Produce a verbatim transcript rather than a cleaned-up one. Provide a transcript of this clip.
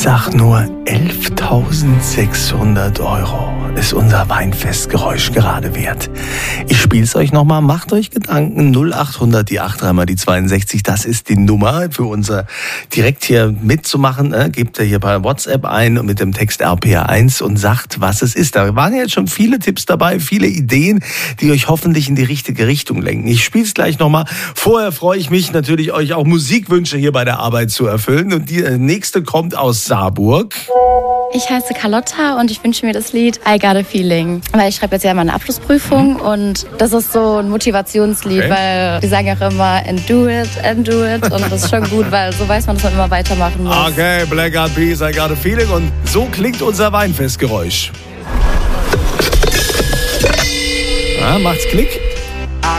sag nur, elftausendsechshundert Euro ist unser Weinfestgeräusch gerade wert. Ich spiel's euch nochmal, macht euch Gedanken. null achthundert, die acht, dreimal die zweiundsechzig, das ist die Nummer für unser, direkt hier mitzumachen. Äh, gebt ihr hier bei WhatsApp ein mit dem Text R P R eins und sagt, was es ist. Da waren jetzt schon viele Tipps dabei, viele Ideen, die euch hoffentlich in die richtige Richtung lenken. Ich spiel's gleich nochmal. Vorher freue ich mich natürlich, euch auch Musikwünsche hier bei der Arbeit zu erfüllen. Und die nächste kommt aus Saarburg. Ich heiße Carlotta und ich wünsche mir das Lied I Got a Feeling. Weil ich schreibe jetzt ja meine Abschlussprüfung und das ist so ein Motivationslied, okay. Weil die sagen auch immer and do it, and do it und das ist schon gut, weil so weiß man, dass man immer weitermachen muss. Okay, Black Eyed Peas, I Got a Feeling und so klingt unser Weinfestgeräusch. Ah, macht's Klick.